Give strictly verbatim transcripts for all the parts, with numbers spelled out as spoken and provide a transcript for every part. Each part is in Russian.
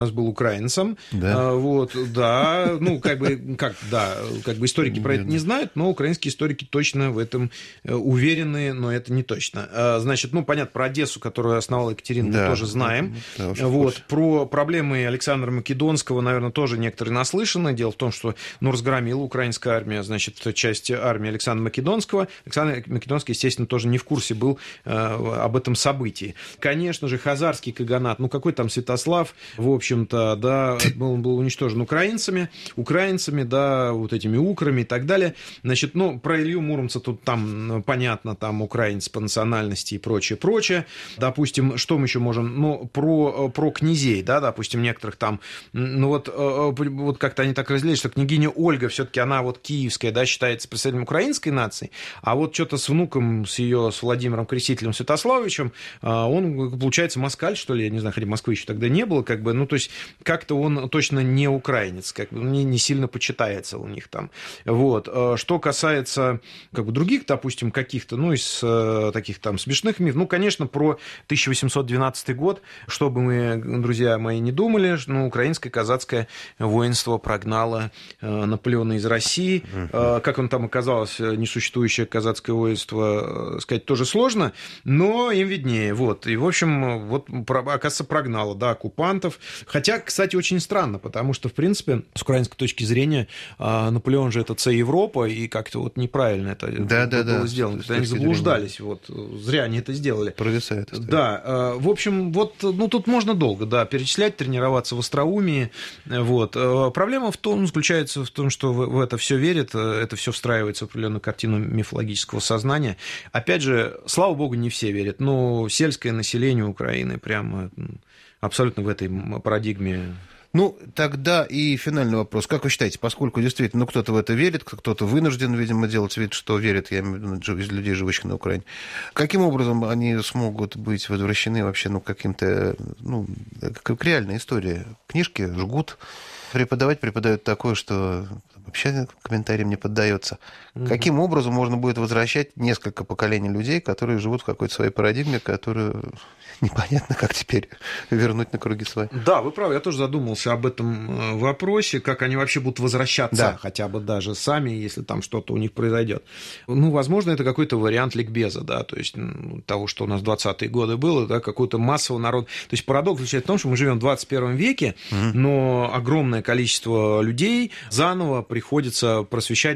У нас был украинцем, Да. а, вот, да, ну, как бы, как, да, как бы историки про это не знают, но украинские историки точно в этом уверены, но это не точно. А, значит, ну, понятно, про Одессу, которую основала Екатерина, да, мы тоже знаем. Да, вот, про проблемы Александра Македонского, наверное, тоже некоторые наслышаны. Дело в том, что, ну, разгромила украинская армия, значит, часть армии Александра Македонского. Александр Македонский, естественно, тоже не в курсе был а, об этом событии. Конечно же, хазарский каганат, ну, какой там Святослав, в общем, общем-то, да, он был уничтожен украинцами, украинцами, да, вот этими украми и так далее. Значит, ну, про Илью Муромца тут там, понятно, там украинец по национальности и прочее, прочее. Допустим, что мы еще можем, ну, про, про князей, да, допустим, некоторых там, ну, вот, вот как-то они так разделили, что княгиня Ольга, все-таки она вот киевская, да, считается представителем украинской нации, а вот что-то с внуком, с ее, с Владимиром Крестителем Святославовичем, он, получается, москаль, что ли, я не знаю, хотя Москвы еще тогда не было, как бы, ну, то есть как-то он точно не украинец, как бы не, не сильно почитается у них там. Вот. Что касается как бы, других, допустим, каких-то, ну, из таких там смешных мифов, ну, конечно, про тысяча восемьсот двенадцатый год, что бы мы, друзья мои, не думали, ну, украинское казацкое воинство прогнало Наполеона из России. Uh-huh. Как он там оказалось, несуществующее казацкое воинство, сказать тоже сложно, но им виднее. Вот. И, в общем, вот, оказывается, прогнало, да, оккупантов. Хотя, кстати, очень странно, потому что, в принципе, с украинской точки зрения, Наполеон же это це Европа, и как-то вот неправильно это да, было да, сделано. Да, они заблуждались, вот, зря они это сделали. Провисает. Да, в общем, вот, ну, тут можно долго, да, перечислять, тренироваться в остроумии, вот. Проблема в том, заключается в том, что в это все верят, это все встраивается в определенную картину мифологического сознания. Опять же, слава богу, не все верят, но сельское население Украины прямо... абсолютно в этой парадигме. Ну, тогда и финальный вопрос. Как вы считаете, поскольку действительно ну, кто-то в это верит, кто-то вынужден, видимо, делать вид, что верит, я имею в виду из людей, живущих на Украине, каким образом они смогут быть возвращены вообще ну, к каким-то, ну, к реальной истории? Книжки жгут, преподавать преподают такое, что вообще комментариям не поддается. Mm-hmm. Каким образом можно будет возвращать несколько поколений людей, которые живут в какой-то своей парадигме, которую непонятно, как теперь вернуть на круги своя? Да, вы правы, я тоже задумался об этом вопросе, как они вообще будут возвращаться, да. хотя бы даже сами, если там что-то у них произойдет. Ну, возможно, это какой-то вариант ликбеза, да, то есть ну, того, что у нас в двадцатые годы было, да, какой-то массовый народ. То есть парадокс заключается в том, что мы живем в двадцать первом веке, mm-hmm. но огромное количество людей заново приходится просвещать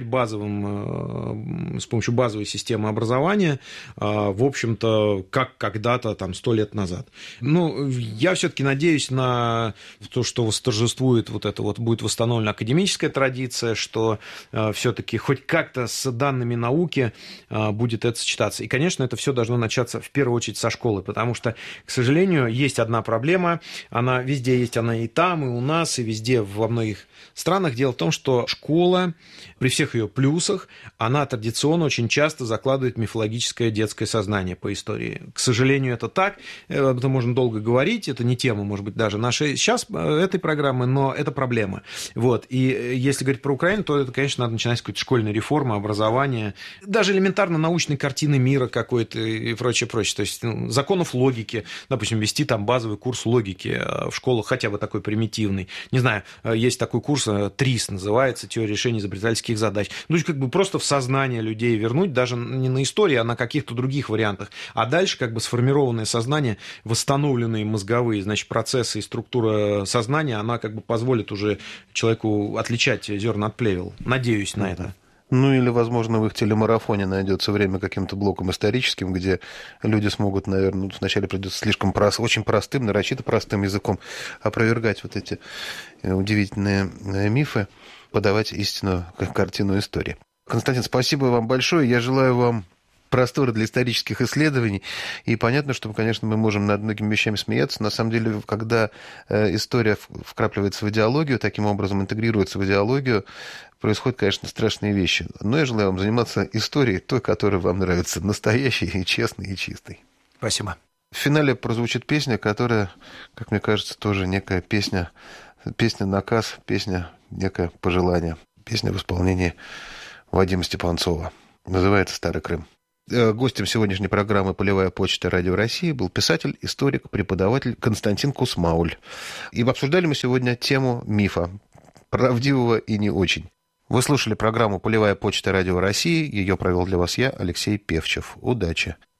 базовым, с помощью базовой системы образования, в общем-то, как когда-то, там, сто лет назад. Ну, я все-таки надеюсь на то, что восторжествует вот это вот, будет восстановлена академическая традиция, что все-таки хоть как-то с данными науки будет это сочетаться. И, конечно, это все должно начаться в первую очередь со школы, потому что, к сожалению, есть одна проблема, она везде есть, она и там, и у нас, и везде, во многих странах. Дело в том, что школа, при всех ее плюсах, она традиционно очень часто закладывает мифологическое детское сознание по истории. К сожалению, это так. Об этом можно долго говорить. Это не тема, может быть, даже нашей сейчас этой программы, но это проблема. Вот. И если говорить про Украину, то это, конечно, надо начинать с какой-то школьной реформы, образования, даже элементарно научной картины мира какой-то и прочее, прочее. То есть ну, законов логики, допустим, вести там базовый курс логики в школах, хотя бы такой примитивный. Не знаю, есть такой курс, ТРИС называется, теория решения изобретательских задач. Ну, как бы просто в сознание людей вернуть, даже не на истории, а на каких-то других вариантах. А дальше как бы сформированное сознание, восстановленные мозговые, значит, процессы и структура сознания, она как бы позволит уже человеку отличать зерна от плевел. Надеюсь на это. Ну, или, возможно, в их телемарафоне найдется время каким-то блоком историческим, где люди смогут, наверное, ну, вначале придется слишком прост, очень простым, нарочито простым языком опровергать вот эти удивительные мифы, подавать истинную картину истории. Константин, спасибо вам большое. Я желаю вам просторы для исторических исследований. И понятно, что, конечно, мы можем над многими вещами смеяться. На самом деле, когда история вкрапливается в идеологию, таким образом интегрируется в идеологию, происходят, конечно, страшные вещи. Но я желаю вам заниматься историей, той, которая вам нравится, настоящей, и честной, и чистой. Спасибо. В финале прозвучит песня, которая, как мне кажется, тоже некая песня, песня-наказ, песня, некое пожелание. Песня в исполнении Вадима Степанцова. Называется «Старый Крым». Гостем сегодняшней программы «Полевая почта. Радио России» был писатель, историк, преподаватель Константин Кусмауль. И обсуждали мы сегодня тему мифа, правдивого и не очень. Вы слушали программу «Полевая почта. Радио России». Ее провел для вас я, Алексей Певчев. Удачи!